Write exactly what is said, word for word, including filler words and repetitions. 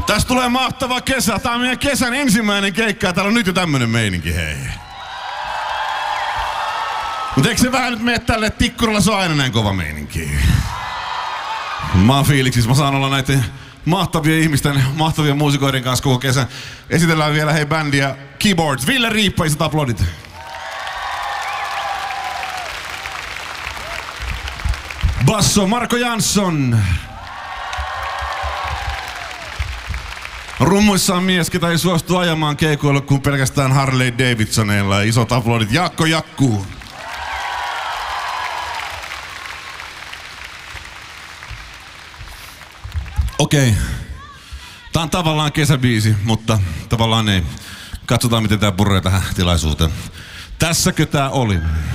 Tästä tulee mahtava kesä. Tää on meidän kesän ensimmäinen keikka. Täällä on nyt jo tämmönen meininki, hei. Mut eikö se vähän nyt mene tälle Tikkurilla, se on aina näin kova meininki. Mä oon fiiliksissä. Mä saan olla näiden mahtavien ihmisten, mahtavien muusikoiden kanssa koko kesän. Esitellään vielä hei bändiä Keyboards. Ville Riippa, isot aplodit. Basso, Marko Jansson. Rummuissa on mies, ketä ei suostu ajamaan keikoille kuin pelkästään Harley Davidsoneilla. Isot aplodit. Jaakko Jakku. Okei. Okay. Tää on tavallaan kesäbiisi, mutta tavallaan ei. Katsotaan, miten tää puree tähän tilaisuuteen. Tässäkö tää oli?